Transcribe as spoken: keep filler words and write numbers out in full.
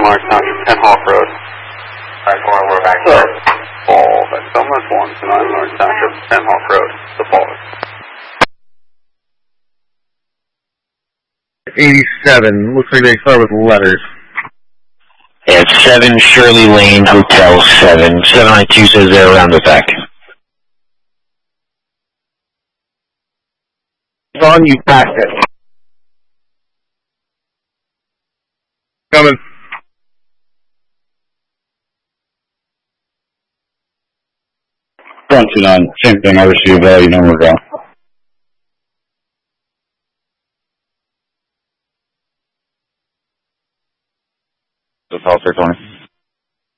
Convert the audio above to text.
Lawrence Township, ten Hawk Road. five four, we're back So, there. fall, that's Sunless one to nine Lawrence Township, ten Hawk Road, the fall. eighty-seven, looks like they start with letters. Yeah, it's seven Shirley Lane, Hotel seven. seven nine two says they're around the back. On, you passed it. Coming. Front two nine, same thing, I received value, no more ground. Hotel three twenty.